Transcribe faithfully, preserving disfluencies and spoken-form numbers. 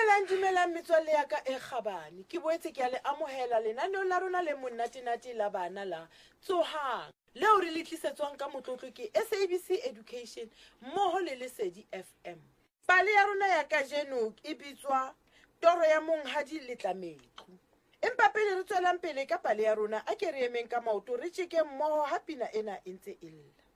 Dumelang dumelang metswalle ya ka e kgabane. Ke boetse ke a le amohela lenaneo la rona le monate-nate la bana la Tsohang. Leo re le tlisetswang ka motlotlo ke S A B C Education mmoho le Lesedi F M. Pale ya rona ya kajeno e bitswa Toro ya Monghadi le Tlametlo. Empa pele re tswelang pele ka pale ya rona, a ke re emeng ka maoto re tjeke mmoho ha pina ena e ntse e lla.